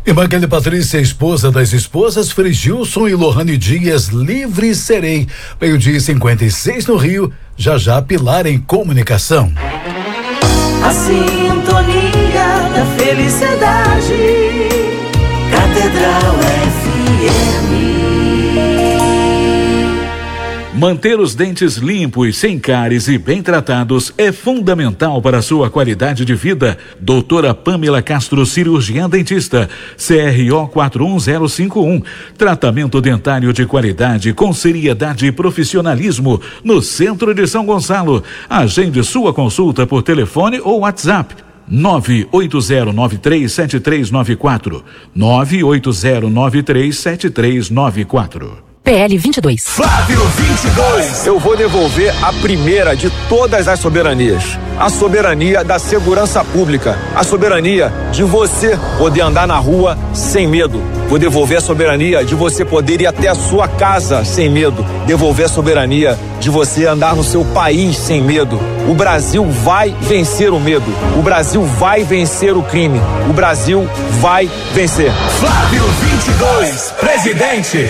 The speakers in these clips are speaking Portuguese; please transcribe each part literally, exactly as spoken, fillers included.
E Magali Patrícia, esposa das esposas Frigilson e Lohane Dias, livre serei. Meio-dia e cinquenta e seis no Rio, já já Pilar em Comunicação. A sintonia da felicidade, Catedral F M. Manter os dentes limpos, sem cáries e bem tratados é fundamental para a sua qualidade de vida. Doutora Pamela Castro, cirurgiã dentista, C R O quatro um zero cinco um. Tratamento dentário de qualidade com seriedade e profissionalismo no centro de São Gonçalo. Agende sua consulta por telefone ou WhatsApp. nove oito zero nove três sete três nove quatro. nove oito zero nove três sete três nove quatro. P L vinte e dois. Flávio vinte e dois. Eu vou devolver a primeira de todas as soberanias. A soberania da segurança pública. A soberania de você poder andar na rua sem medo. Vou devolver a soberania de você poder ir até a sua casa sem medo. Devolver a soberania de você andar no seu país sem medo. O Brasil vai vencer o medo. O Brasil vai vencer o crime. O Brasil vai vencer. Flávio vinte e dois, presidente.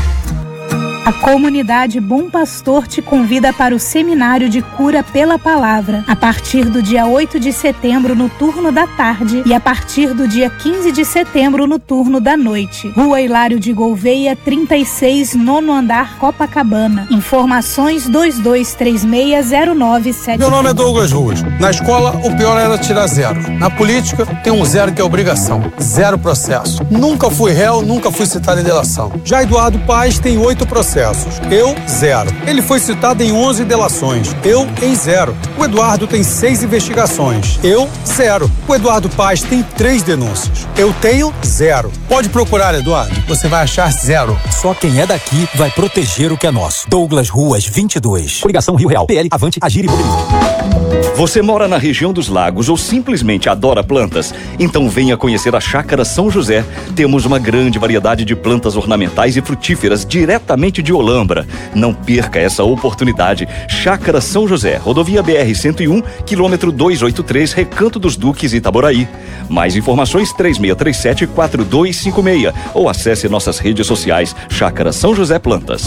A comunidade Bom Pastor te convida para o Seminário de Cura pela Palavra, a partir do dia oito de setembro no turno da tarde e a partir do dia quinze de setembro no turno da noite. Rua Hilário de Gouveia, trinta e seis, nono andar, Copacabana. Informações dois dois três seis zero nove sete. Meu nome é Douglas Ruas. Na escola, o pior era tirar zero. Na política, tem um zero que é obrigação. Zero processo. Nunca fui réu, nunca fui citado em delação. Já Eduardo Paes tem oito processos. Eu, zero. Ele foi citado em onze delações. Eu, em zero. O Eduardo tem seis investigações. Eu, zero. O Eduardo Paes tem três denúncias. Eu tenho zero. Pode procurar, Eduardo. Você vai achar zero. Só quem é daqui vai proteger o que é nosso. Douglas Ruas, vinte e dois. Coligação Rio Real. P L, Avante, Agir e Mobilidade. Você mora na região dos lagos ou simplesmente adora plantas? Então venha conhecer a Chácara São José. Temos uma grande variedade de plantas ornamentais e frutíferas diretamente de Olambra. Não perca essa oportunidade. Chácara São José, rodovia B R cento e um, quilômetro duzentos e oitenta e três, Recanto dos Duques, Itaboraí. Mais informações três seis três sete quatro dois cinco seis ou acesse nossas redes sociais Chácara São José Plantas.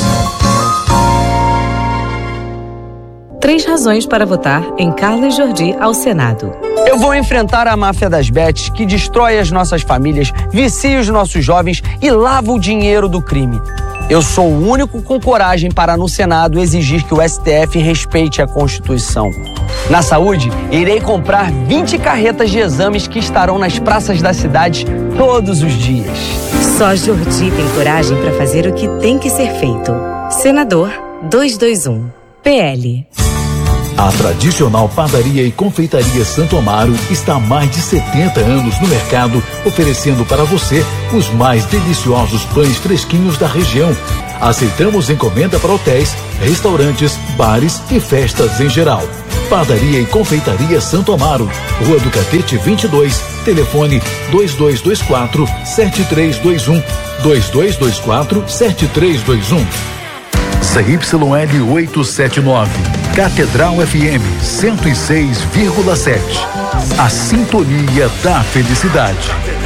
Três razões para votar em Carlos Jordi ao Senado. Eu vou enfrentar a máfia das bets que destrói as nossas famílias, vicia os nossos jovens e lava o dinheiro do crime. Eu sou o único com coragem para, no Senado, exigir que o S T F respeite a Constituição. Na saúde, irei comprar vinte carretas de exames que estarão nas praças da cidade todos os dias. Só Jordi tem coragem para fazer o que tem que ser feito. Senador duzentos e vinte e um, P L. A tradicional padaria e confeitaria Santo Amaro está há mais de setenta anos no mercado, oferecendo para você os mais deliciosos pães fresquinhos da região. Aceitamos encomenda para hotéis, restaurantes, bares e festas em geral. Padaria e confeitaria Santo Amaro, Rua do Catete vinte e dois, telefone dois dois dois quatro sete três dois um, dois dois dois quatro sete três dois um. C Y L oitocentos e setenta e nove, Catedral F M cento e seis vírgula sete. A sintonia da felicidade.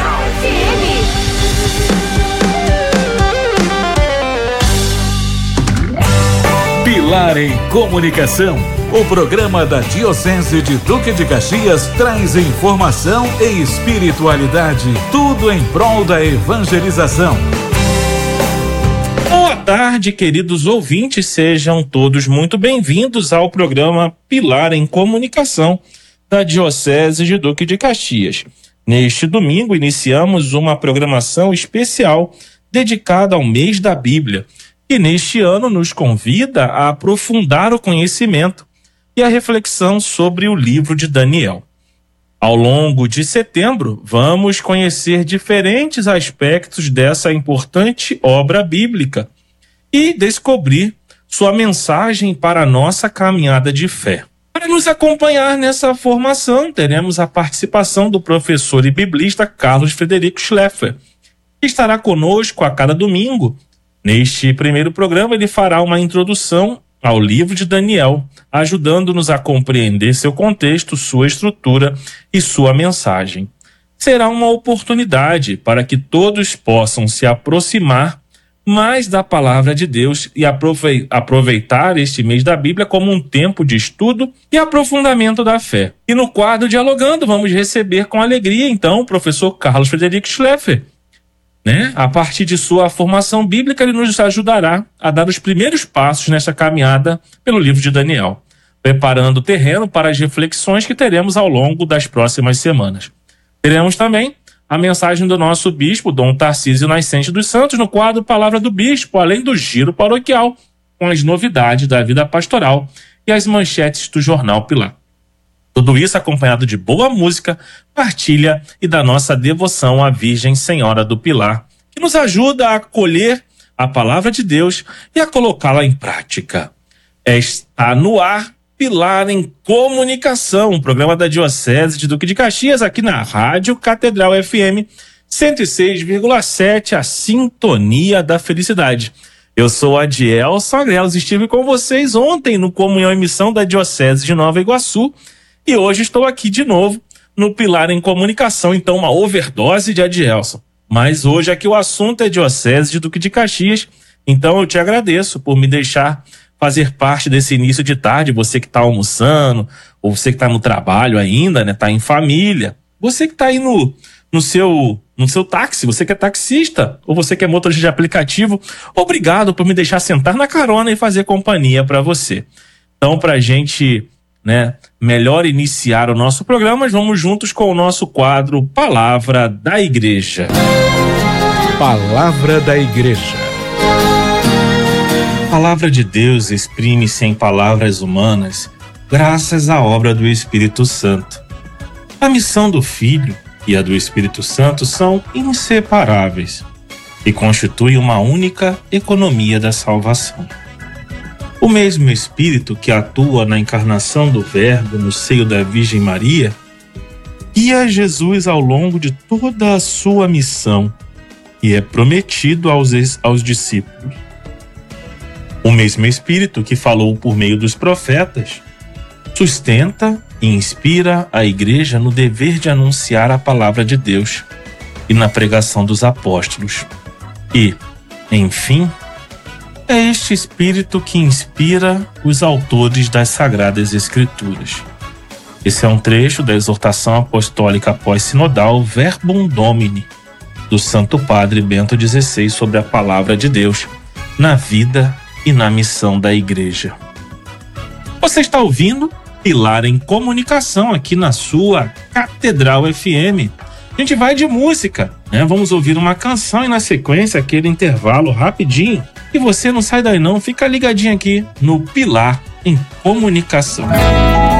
Pilar em Comunicação. O programa da Diocese de Duque de Caxias traz informação e espiritualidade, tudo em prol da evangelização. Boa tarde, queridos ouvintes, sejam todos muito bem-vindos ao programa Pilar em Comunicação da Diocese de Duque de Caxias. Neste domingo, iniciamos uma programação especial dedicada ao mês da Bíblia, que neste ano nos convida a aprofundar o conhecimento e a reflexão sobre o livro de Daniel. Ao longo de setembro, vamos conhecer diferentes aspectos dessa importante obra bíblica e descobrir sua mensagem para a nossa caminhada de fé. Para nos acompanhar nessa formação, teremos a participação do professor e biblista Carlos Frederico Schleffer, que estará conosco a cada domingo. Neste primeiro programa, ele fará uma introdução ao livro de Daniel, ajudando-nos a compreender seu contexto, sua estrutura e sua mensagem. será uma oportunidade para que todos possam se aproximar mais da palavra de Deus e aproveitar este mês da Bíblia como um tempo de estudo e aprofundamento da fé. E no quadro Dialogando, vamos receber com alegria, então, o professor Carlos Frederico Schleffer. Né? A partir de sua formação bíblica, ele nos ajudará a dar os primeiros passos nessa caminhada pelo livro de Daniel, preparando o terreno para as reflexões que teremos ao longo das próximas semanas. Teremos também a mensagem do nosso bispo, Dom Tarcísio Nascente dos Santos, no quadro Palavra do Bispo, além do giro paroquial, com as novidades da vida pastoral e as manchetes do Jornal Pilar. Tudo isso acompanhado de boa música, partilha e da nossa devoção à Virgem Senhora do Pilar, que nos ajuda a acolher a palavra de Deus e a colocá-la em prática. Está no ar Pilar em Comunicação, um programa da Diocese de Duque de Caxias, aqui na Rádio Catedral F M cento e seis vírgula sete, a sintonia da felicidade. Eu sou Adielson Agrelos, estive com vocês ontem no Comunhão e Missão da Diocese de Nova Iguaçu e hoje estou aqui de novo no Pilar em Comunicação, então uma overdose de Adielson. Mas hoje aqui o assunto é Diocese de Duque de Caxias, então eu te agradeço por me deixar fazer parte desse início de tarde, você que está almoçando, ou você que está no trabalho ainda, né, está em família, você que está aí no, no, seu, no seu táxi, você que é taxista, ou você que é motorista de aplicativo, obrigado por me deixar sentar na carona e fazer companhia para você. Então, para a gente, né, melhor iniciar o nosso programa, vamos juntos com o nosso quadro Palavra da Igreja. Palavra da Igreja. A palavra de Deus exprime-se em palavras humanas, graças à obra do Espírito Santo. A missão do Filho e a do Espírito Santo são inseparáveis e constituem uma única economia da salvação. O mesmo Espírito que atua na encarnação do Verbo no seio da Virgem Maria guia Jesus ao longo de toda a sua missão e é prometido aos, aos discípulos. O mesmo Espírito que falou por meio dos profetas sustenta e inspira a Igreja no dever de anunciar a palavra de Deus e na pregação dos apóstolos. E, enfim, é este Espírito que inspira os autores das Sagradas Escrituras. Esse é um trecho da exortação apostólica pós-sinodal Verbum Domini, do Santo Padre Bento dezesseis, sobre a palavra de Deus na vida e na missão da Igreja. Você está ouvindo Pilar em Comunicação aqui na sua Catedral F M. A gente vai de música, né? Vamos ouvir uma canção e na sequência aquele intervalo rapidinho. E você não sai daí não, fica ligadinho aqui no Pilar em Comunicação.